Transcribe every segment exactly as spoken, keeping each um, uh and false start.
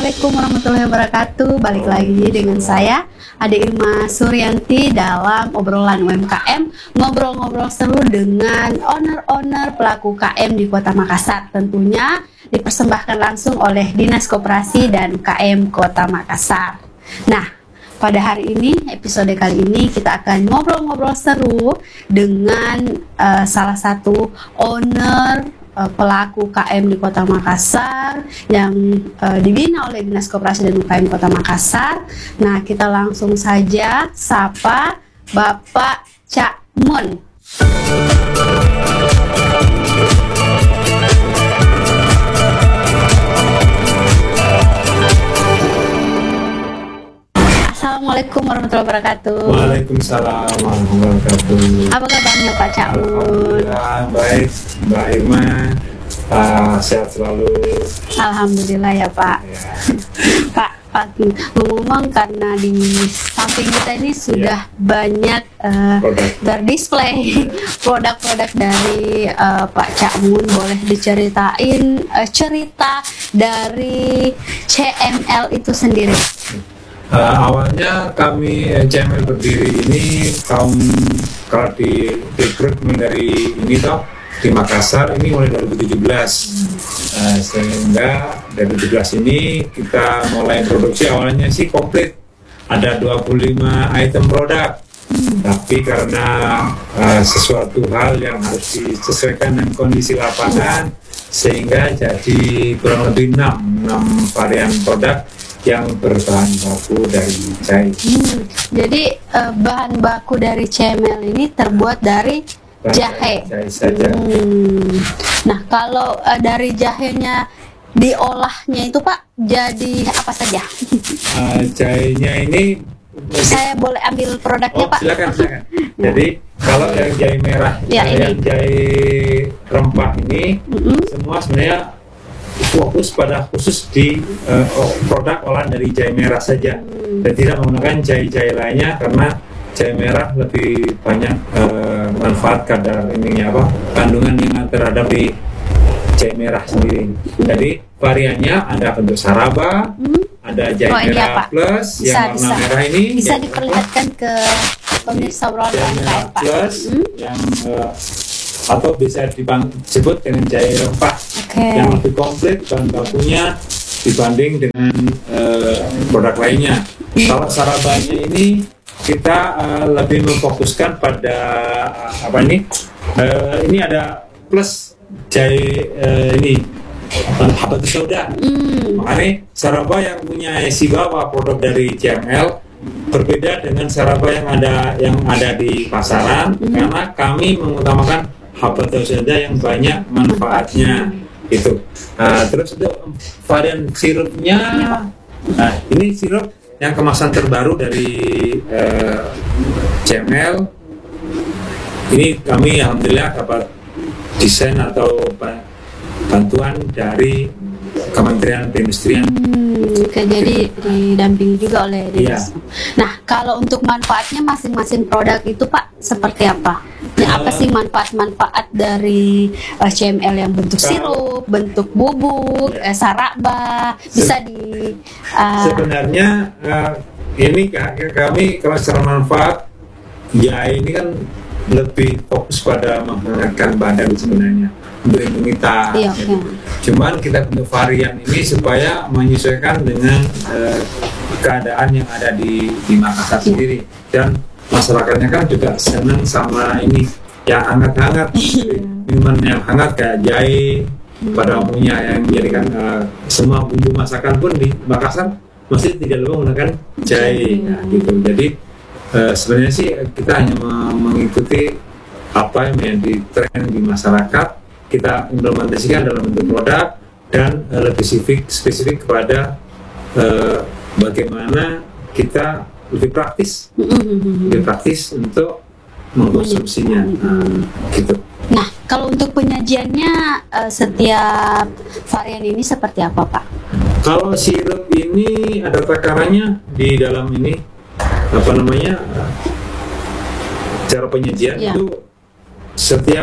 Assalamualaikum warahmatullahi wabarakatuh. Balik lagi dengan saya Ade Irma Suryanti dalam obrolan U M K M, ngobrol-ngobrol seru dengan owner-owner pelaku U K M di Kota Makassar. Tentunya dipersembahkan langsung oleh Dinas Koperasi dan U K M Kota Makassar. Nah, pada hari ini, episode kali ini kita akan ngobrol-ngobrol seru dengan uh, salah satu owner pelaku U K M di Kota Makassar yang uh, dibina oleh Dinas Koperasi dan U K M Kota Makassar. Nah, kita langsung saja sapa Bapak Cak Mun. Assalamualaikum warahmatullahi wabarakatuh. Waalaikumsalam warahmatullahi wabarakatuh. Apa kabarnya Pak Cak Mun? Alhamdulillah baik, Mbak Irma. Uh, sehat selalu. Alhamdulillah ya Pak. Ya. Pak, Pak ngomong karena di samping kita ini sudah ya. banyak uh, berdisplay produk-produk dari uh, Pak Cak Mun. Boleh diceritain uh, cerita dari C M L itu sendiri? Uh, awalnya kami C M L berdiri ini tahun kalau di rekrutmen dari ini toh di Makassar ini mulai dua ribu tujuh belas. Uh, sehingga dari dua ribu tujuh belas ini kita mulai produksi awalnya sih komplit ada dua puluh lima item produk, tapi karena uh, sesuatu hal yang harus disesuaikan dengan kondisi lapangan sehingga jadi kurang lebih enam varian produk yang berbahan baku dari jahe. Hmm, jadi uh, bahan baku dari C M L ini terbuat dari jahe. Jahe saja. Hmm. Nah, kalau uh, dari jahenya diolahnya itu Pak jadi apa saja? Uh, jahenya ini saya boleh ambil produknya oh, Pak? Silakan, silakan. Jadi kalau yang jahe merah, ya, yang jahe rempah ini mm-hmm. semua sebenarnya fokus pada khusus di uh, produk olahan dari jahe merah saja hmm. dan tidak menggunakan jahe-jahe lainnya karena jahe merah lebih banyak uh, manfaat kadar ininya apa kandungan yang terhadap di jahe merah sendiri. Hmm. Jadi variannya ada bentuk saraba, hmm. ada jahe oh, merah plus bisa, yang warna bisa. merah ini bisa diperlihatkan ke pemirsa obrolan jahe merah plus hmm? yang uh, atau bisa disebut dengan jahe rempah okay. yang lebih komplit bahan bakunya dibanding dengan uh, produk lainnya. Hmm. Kalau sarabanya ini kita uh, lebih memfokuskan pada uh, apa ini? Uh, ini ada plus jahe uh, ini habatus sauda. Hmm. Makanya saraba yang punya isi bawah produk dari C M L berbeda dengan saraba yang ada yang ada di pasaran hmm. karena kami mengutamakan habatus sauda yang banyak manfaatnya itu. Nah, terus itu varian sirupnya. Nah, ini sirup yang kemasan terbaru dari uh, C M L. Ini kami alhamdulillah dapat desain atau bantuan dari Kementerian Perindustrian. Hmm, jadi didampingi juga oleh Dinas. Iya. Nah, kalau untuk manfaatnya masing-masing produk itu Pak seperti apa? Ya, apa sih manfaat-manfaat dari uh, C M L yang bentuk sirup, bentuk bubuk, ya. eh, saraba, bisa di uh, sebenarnya uh, ini kami kalau secara manfaat ya ini kan lebih fokus pada menghangatkan badan sebenarnya untuk imunitas. Iya, ya. ya. Cuman kita bentuk varian ini supaya menyesuaikan dengan uh, keadaan yang ada di di Makassar ya. sendiri dan masyarakatnya kan juga senang sama ini yang hangat-hangat, minuman yang hangat kayak jahe pada umumnya yang menjadikan uh, semua bumbu masakan pun di Makassar masih tidak lupa menggunakan jahe, nah, gitu. Jadi uh, sebenarnya sih kita hanya mengikuti apa yang menjadi tren di masyarakat, kita implementasikan dalam bentuk produk dan uh, lebih spesifik, spesifik kepada uh, bagaimana kita lebih praktis, lebih praktis untuk mengkonsumsinya, nah, gitu. Nah, kalau untuk penyajiannya uh, setiap varian ini seperti apa, Pak? Kalau sirup ini ada takarannya di dalam ini, apa namanya, cara penyajian ya. Itu setiap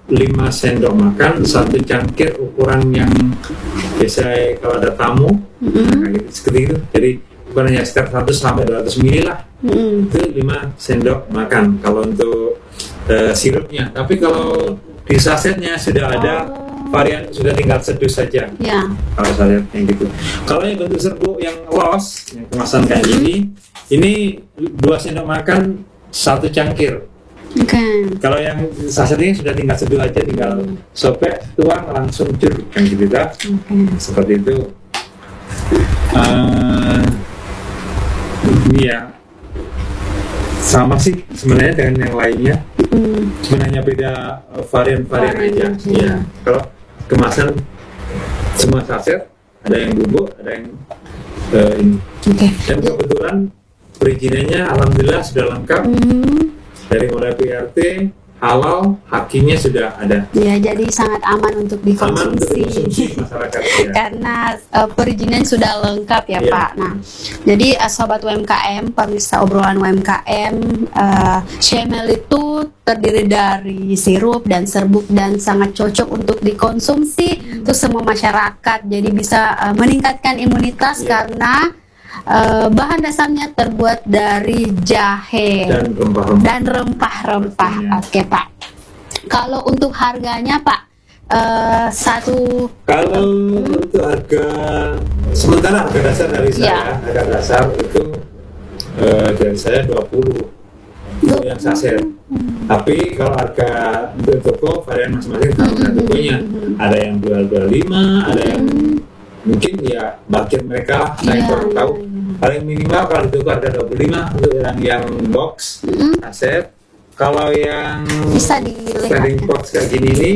lima sendok makan, satu cangkir ukuran yang biasa kalau ada tamu, mm-hmm. nah, gitu, seperti itu. Jadi ukurannya sekitar seratus sampai dua ratus mililiter lah, mm-hmm. itu lima sendok makan kalau untuk uh, sirupnya. Tapi kalau di sasetnya sudah ada varian, sudah tinggal seduh saja. Yeah. Kalau saya lihat yang gitu. Kalau yang bentuk serbuk yang los, yang kemasan kayak gini, ini dua sendok makan satu cangkir. Okay. Kalau yang saset ini sudah tinggal seduh aja, tinggal sobek, tuang, langsung jur kan gitu kan. Okay. Seperti itu. Uh, ini ya sama sih sebenarnya dengan yang lainnya. Mm. Sebenarnya beda varian-varian aja. Ya. Kalau kemasan semua saset, ada yang bubuk, ada yang uh, ini. Okay. Dan kebetulan perizinannya alhamdulillah sudah lengkap. Mm. Dari mulai P R T, halal, hakimnya sudah ada. Ya, jadi sangat aman untuk dikonsumsi. Aman untuk dikonsumsi masyarakat. Ya. Karena uh, perizinan sudah lengkap ya, ya Pak. Nah, jadi uh, sobat U M K M, pemirsa obrolan U M K M, uh, Shemel itu terdiri dari sirup dan serbuk dan sangat cocok untuk dikonsumsi untuk semua masyarakat. Jadi bisa uh, meningkatkan imunitas ya. Karena Uh, bahan dasarnya terbuat dari jahe dan rempah-rempah. Dan rempah-rempah. Ya. Oke Pak. Kalau untuk harganya Pak, uh, satu. Kalau hmm. untuk harga sementara harga dasar dari saya, ya. harga dasar itu uh, dari saya dua puluh untuk yang saset. Hmm. Tapi kalau harga untuk toko varian masing-masing harga tokonya, ada yang jual dua puluh lima, ada yang mungkin ya budget mereka saya kurang tahu. Paling minimal kalau itu harga dua puluh lima untuk yang yang box mm-hmm. aset. Kalau yang standing box kayak gini ini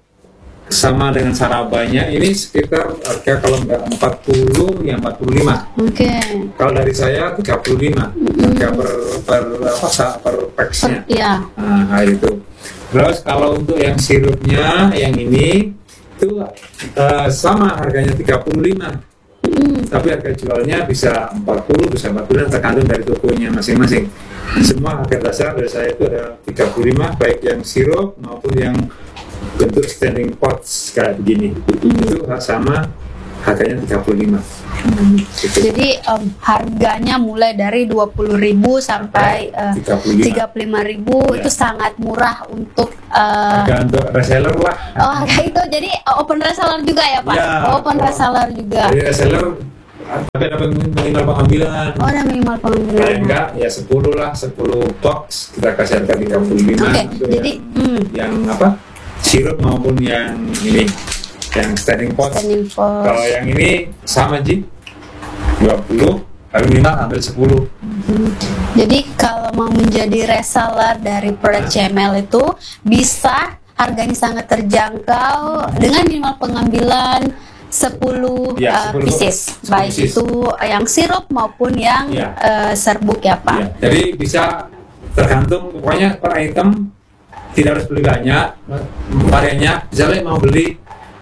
sama dengan sarabanya ini sekitar harga kalau nggak empat puluh ya empat puluh lima. Oke. Okay. Kalau dari saya tiga puluh lima mm-hmm. harga per per apa per packsnya. Iya. Nah, itu. Terus kalau untuk yang sirupnya yang ini itu uh, sama harganya tiga puluh lima. Mm. Tapi harga jualnya bisa empat puluh, bisa empat puluh tergantung dari tokonya masing-masing. Semua harga dasar dari saya itu ada tiga puluh lima, baik yang sirup maupun yang bentuk standing pots kayak begini. Mm. Itu sama harganya tiga puluh lima. Hmm. Gitu. Jadi um, harganya mulai dari dua puluh ribu sampai uh, tiga puluh lima ribu ya. Itu sangat murah untuk uh, harga untuk reseller lah. Oh, harga itu jadi open reseller juga ya Pak? Ya, open oh, reseller juga. Jadi reseller tapi ada minimal pengambilan. Oh, ada minimal pengambilan. Kalau enggak ya sepuluh lah, sepuluh box kita kasih harga tiga puluh lima. Oke. Okay. Jadi yang, hmm. yang apa? Sirup maupun yang ini yang standing pot. Standing pot. Kalau yang ini sama Ji dua puluh, tapi minimal ambil sepuluh. Hmm. Jadi kalau mau menjadi reseller dari produk Shemel itu bisa harganya sangat terjangkau dengan minimal pengambilan sepuluh, ya, sepuluh uh, pieces, sepuluh baik pieces. Itu yang sirup maupun yang ya. uh, serbuk ya Pak. Ya. Jadi bisa tergantung pokoknya per item tidak harus beli banyak variannya. Misalnya mau beli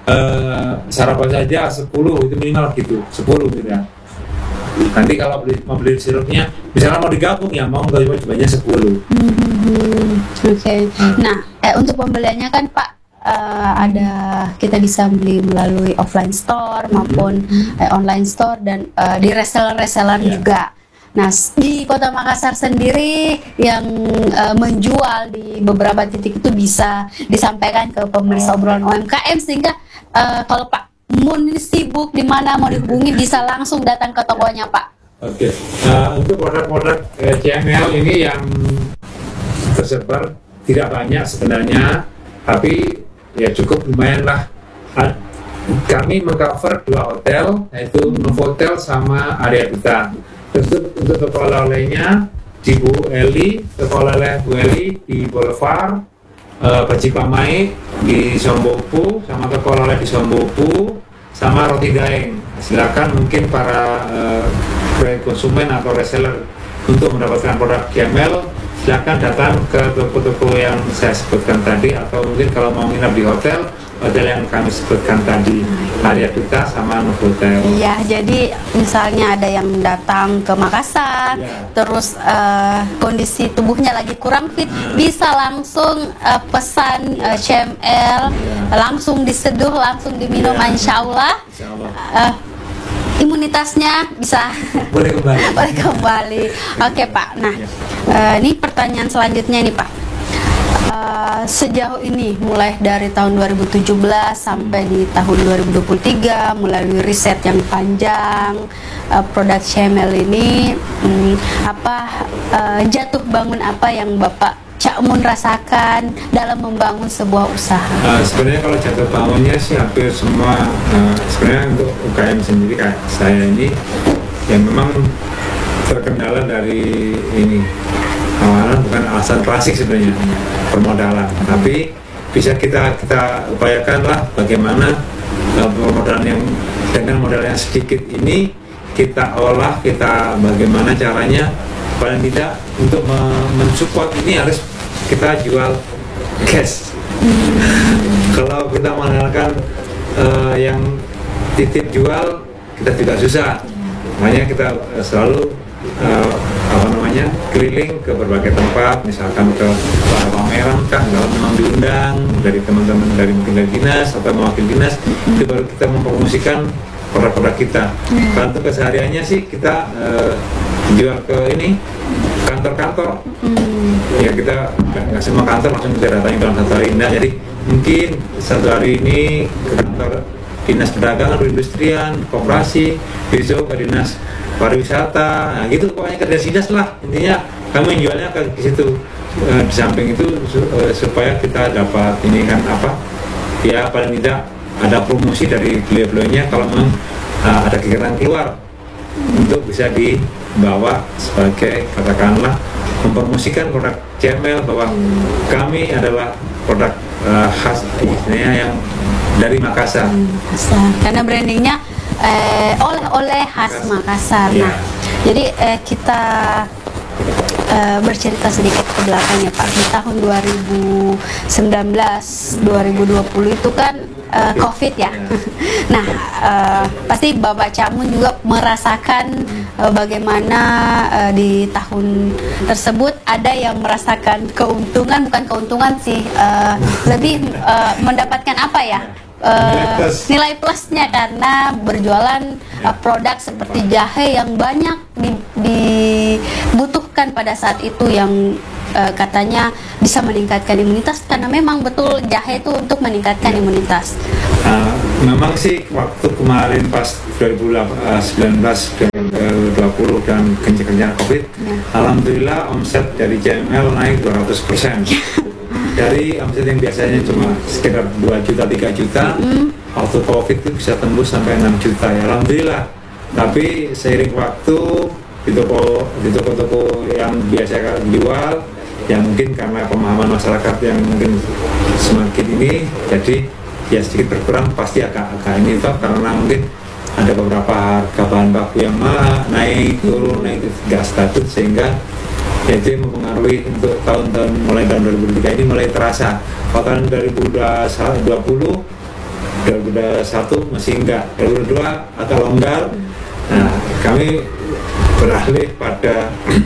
Uh, sarapan saja sepuluh itu minimal gitu, sepuluh gitu ya. Nanti kalau beli, mau beli sirupnya misalnya mau digabung ya mau nggak cuma sepuluh. Hmm, Oke. Okay. Hmm. Nah, eh, untuk pembeliannya kan Pak uh, ada kita bisa beli melalui offline store maupun hmm. eh, online store dan uh, di reseller-reseller yeah. juga. Nah, di Kota Makassar sendiri yang uh, menjual di beberapa titik itu bisa disampaikan ke pemirsa obrolan U M K M sehingga uh, kalau Pak Mun sibuk di mana mau dihubungi bisa langsung datang ke tokonya Pak. Oke, okay. uh, untuk produk-produk uh, Shemel ini yang tersebar tidak banyak sebenarnya, tapi ya cukup lumayan lah. Uh, kami mengcover dua hotel, yaitu Novotel sama Area Duta. Terus untuk toko oleh-olehnya di Bu Eli, toko oleh Bu Eli di Boulevard, uh, Pacipamai di Sombopu, sama toko oleh di Sombopu, sama Roti Daeng. Silakan mungkin para uh, konsumen atau reseller untuk mendapatkan produk Shemel, silakan datang ke toko-toko yang saya sebutkan tadi, atau mungkin kalau mau nginap di hotel hotel yang kami sebutkan tadi, Arya Duta sama Novotel. Iya, jadi misalnya ada yang datang ke Makassar, Ya. terus uh, kondisi tubuhnya lagi kurang fit, Hmm. bisa langsung uh, pesan uh, C M L, Ya. langsung diseduh, langsung diminum, Ya. insya Allah. Insya Allah. Uh, imunitasnya bisa Boleh kembali. boleh kembali. Oke Pak, nah Ya. uh, ini pertanyaan selanjutnya nih Pak. Uh, sejauh ini mulai dari tahun dua ribu tujuh belas sampai di tahun dua ribu dua puluh tiga melalui riset yang panjang uh, produk C M L ini, hmm, apa uh, jatuh bangun apa yang Bapak Cak Mun rasakan dalam membangun sebuah usaha? Uh, sebenarnya kalau jatuh bangunnya sih hampir semua, uh, sebenarnya untuk U K M sendiri kayak saya ini yang memang terkendala dari ini awalan bukan alasan klasik sebenarnya, permodalan, tapi bisa kita kita upayakanlah bagaimana uh, permodalan yang dengan modal yang sedikit ini kita olah, kita bagaimana caranya paling tidak untuk me- mensupport ini harus kita jual cash. Kalau kita mengandalkan uh, yang titip jual, kita tidak susah. Makanya kita uh, selalu uh, apa namanya keliling ke berbagai tempat, misalkan ke pameran kan, kalau memang diundang dari teman-teman dari mungkin dari dinas atau mewakili dinas, itu baru kita mempromosikan produk-produk kita. Kalau untuk kesehariannya sih kita uh, jual ke ini kantor-kantor. Ya kita nggak semua kantor langsung kita datangi dalam satu hari. Nah, jadi mungkin satu hari ini ke kantor dinas perdagangan, perindustrian, koperasi, besok ke dinas pariwisata, nah gitu pokoknya ke dinas lah, intinya kami menjualnya ke situ. E, di samping itu su, e, supaya kita dapat ini kan apa ya paling tidak ada promosi dari beliau-beliaunya kalau memang e, ada kegiatan keluar untuk bisa dibawa sebagai katakanlah mempromosikan produk C M L bahwa kami adalah produk uh, khas istilahnya yang dari Makassar. Makassar. Karena brandingnya eh, oleh-oleh khas Makassar. Ya. Nah, jadi eh, kita eh, bercerita sedikit ke belakangnya Pak. Di tahun dua ribu sembilan belas dua ribu dua puluh itu kan eh, COVID ya. Nah, eh, pasti Bapak Cak Mun juga merasakan eh, bagaimana eh, di tahun tersebut ada yang merasakan keuntungan, bukan keuntungan sih, eh, lebih eh, mendapatkan apa ya? Uh, Nilai plus. nilai plusnya karena berjualan uh, produk seperti jahe yang banyak di- dibutuhkan pada saat itu, yang uh, katanya bisa meningkatkan imunitas, karena memang betul jahe itu untuk meningkatkan imunitas. Uh, memang sih waktu kemarin pas dua ribu sembilan belas dan dua ribu dua puluh dan kencang-kencang COVID, Ya. alhamdulillah omset dari C M L naik dua ratus persen. Dari omset yang biasanya cuma sekitar dua juta, tiga juta, mm. waktu COVID itu bisa tembus sampai enam juta ya, alhamdulillah. Tapi seiring waktu di toko di toko-toko yang biasa dijual, yang mungkin karena pemahaman masyarakat yang mungkin semakin ini, jadi ya sedikit berkurang, pasti agak-agak ini toh, karena mungkin ada beberapa harga bahan baku yang malah naik turun, naik gas status, sehingga ya itu yang mempengaruhi untuk tahun-tahun mulai tahun dua ribu tiga ini mulai terasa. Kalau tahun dua ribu dua puluh, dua ribu dua puluh satu masih enggak, dua ribu dua puluh dua agak longgar. Nah, kami beralih pada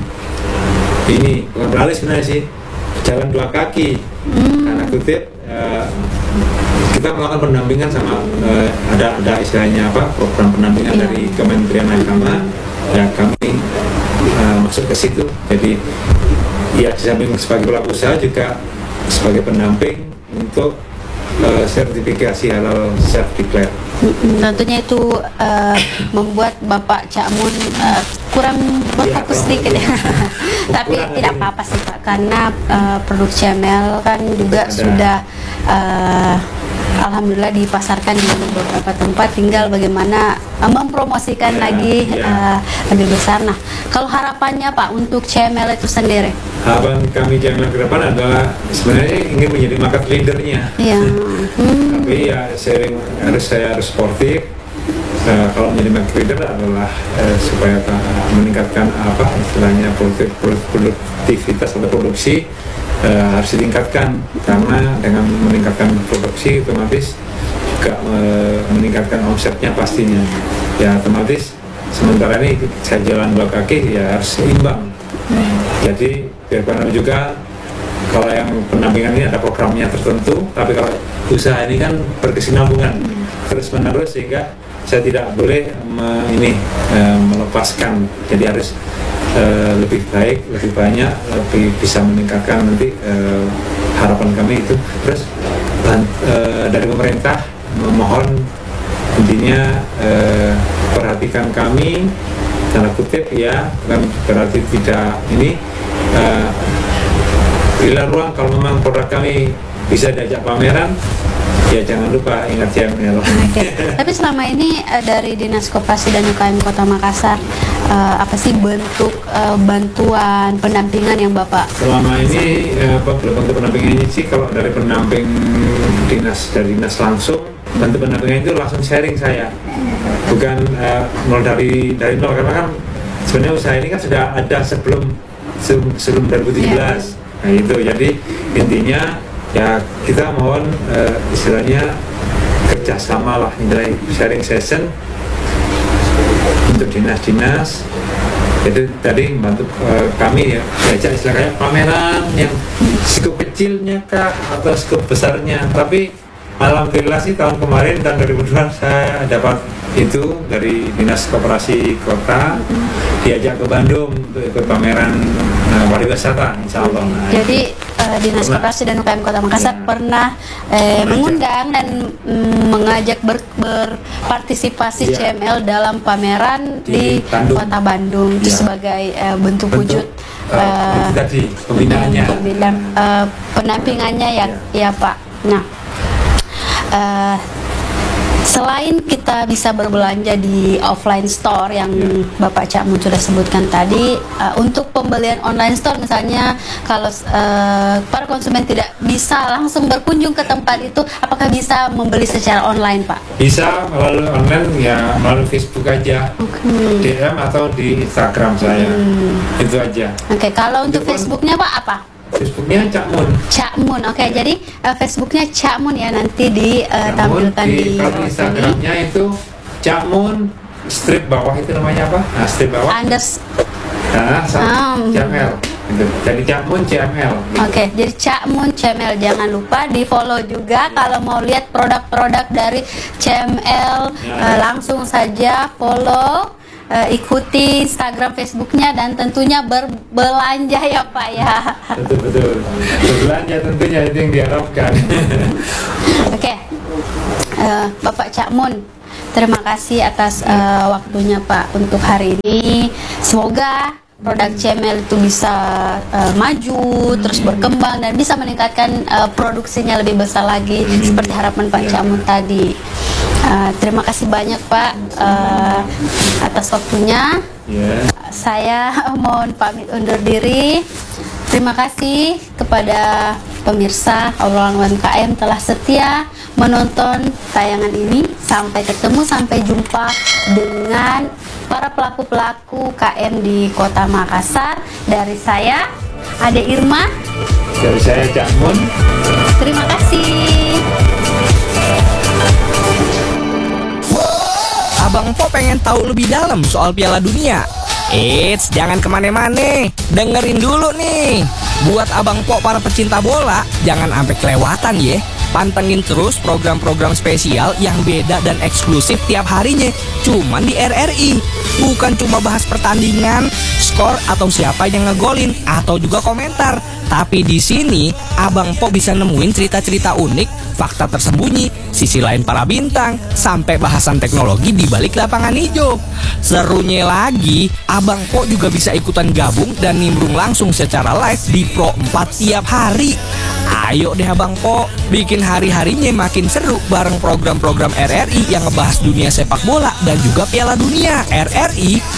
ini, bukan beralih sebenarnya sih, jalan dua kaki. Karena kutip eh, kita melakukan pendampingan sama eh, ada ada istilahnya apa, program pendampingan Iya. dari Kementerian Agama, ya kami uh, masuk ke situ. Jadi ya di samping sebagai pelaku usaha juga sebagai pendamping untuk uh, sertifikasi halal self declare. Mm-mm, tentunya itu uh, membuat Bapak Cak Mun uh, kurang berfokus Ya, sedikit ya. Tapi kurang tidak ini. apa-apa sih Pak, karena uh, produk C M L kan juga Ada. sudah uh, alhamdulillah dipasarkan di beberapa tempat, tinggal bagaimana uh, mempromosikan Ya, lagi ya. uh, lebih besar. Nah, kalau harapannya Pak untuk C M L itu sendiri? Harapan kami C M L ke depan adalah sebenarnya ingin menjadi market leadernya. Ya, hmm, Tapi ya sering harus saya harus sportif. Nah, kalau menjadi market leader adalah eh, supaya ta- meningkatkan apa istilahnya produktif, produktivitas atau produksi eh, harus ditingkatkan, karena dengan meningkatkan produksi otomatis juga uh, meningkatkan omsetnya pastinya. Ya otomatis sementara ini saya jalan dua kaki ya harus seimbang. Jadi biarpun juga kalau yang pendampingan ini ada programnya tertentu, tapi kalau usaha ini kan berkesinambungan terus menerus, sehingga saya tidak boleh me, ini e, melepaskan. Jadi harus e, lebih baik, lebih banyak, lebih bisa meningkatkan nanti e, harapan kami itu. Terus e, dari pemerintah memohon intinya e, perhatikan kami, tanda kutip ya, bukan berarti tidak ini. E, Bila ruang kalau memang produk kami bisa diajak pameran, ya jangan lupa ingat C M L. Okay. Tapi selama ini uh, dari Dinas Koperasi dan U K M Kota Makassar, uh, apa sih bentuk uh, bantuan pendampingan yang Bapak? Selama ini uh, bentuk pendampingan ini sih kalau dari pendamping dinas dari dinas langsung, bentuk pendampingan itu langsung sharing saya, bukan uh, nol dari dari nol, karena kan sebenarnya usaha ini kan sudah ada sebelum sebelum, sebelum dua ribu tujuh belas. Yeah. Nah itu, jadi intinya ya kita mohon uh, istilahnya kerjasama lah, nilai sharing session untuk dinas-dinas. Itu tadi membantu uh, kami ya, diajak istilahnya pameran yang skup kecilnya kah atau skup besarnya. Tapi alhamdulillah sih tahun kemarin, tahun dua ribu dua saya dapat itu dari Dinas Koperasi Kota, diajak ke Bandung untuk ikut pameran uh, pariwisata, insya Allah. Nah, jadi uh, Dinas Koperasi dan U K M Kota Makassar ya, pernah eh, mengundang dan mm, mengajak ber, berpartisipasi ya, C M L dalam pameran di, di Bandung. Kota Bandung ya, itu sebagai uh, bentuk, bentuk wujud uh, tadi pembinaannya, pembinaan, uh, pendampingannya ya, ya, ya Pak. Nah, uh, selain kita bisa berbelanja di offline store yang yeah, Bapak Cak Mun sudah sebutkan tadi, uh, untuk pembelian online store misalnya, kalau uh, para konsumen tidak bisa langsung berkunjung ke tempat itu, apakah bisa membeli secara online, Pak? Bisa melalui online ya, melalui Facebook aja, okay, D M atau di Instagram saya, hmm, itu aja. Oke, okay, kalau untuk Itu Facebooknya Pak apa? Facebooknya Cak Mun. Cak Mun, oke. Okay, jadi uh, Facebooknya Cak Mun ya, nanti ditampilkan uh, di, di kalau Instagramnya itu Cak Mun strip bawah, itu namanya apa? Nah, strip bawah. Anders. Nah, um. C M L. Gitu. Jadi Cak Mun C M L. Gitu. Oke, okay, jadi Cak Mun C M L, jangan lupa di follow juga ya, kalau mau lihat produk-produk dari C M L ya, uh, langsung saja follow. Uh, ikuti Instagram, Facebooknya, dan tentunya berbelanja ya Pak ya. Betul betul. Berbelanja tentunya itu yang diharapkan. Oke, okay. uh, Bapak Cak Mun, terima kasih atas uh, waktunya Pak untuk hari ini. Semoga produk C M L itu bisa uh, maju, terus berkembang dan bisa meningkatkan uh, produksinya lebih besar lagi seperti harapan Pak Cak Mun tadi. Uh, terima kasih banyak Pak uh, atas waktunya. Yeah. Saya mohon pamit undur diri. Terima kasih kepada pemirsa obrolan U M K M telah setia menonton tayangan ini. Sampai ketemu, sampai jumpa dengan para pelaku-pelaku K M di Kota Makassar. Dari saya, Ade Irma. Dari saya, Cak Mun. Terima kasih. Abang Po pengen tahu lebih dalam soal Piala Dunia? Eits, jangan kemana-mana, dengerin dulu nih. Buat Abang Po para pecinta bola, jangan sampai kelewatan ya. Pantengin terus program-program spesial yang beda dan eksklusif tiap harinya, cuman di R R I. Bukan cuma bahas pertandingan, skor atau siapa yang ngegolin, atau juga komentar. Tapi di sini Abang Po bisa nemuin cerita-cerita unik, fakta tersembunyi, sisi lain para bintang, sampai bahasan teknologi di balik lapangan hijau. Serunya lagi, Abang Po juga bisa ikutan gabung dan nimbrung langsung secara live di Pro empat tiap hari. Ayo deh Abang Po, bikin hari-harinya makin seru bareng program-program R R I yang ngebahas dunia sepak bola dan juga Piala Dunia. R R I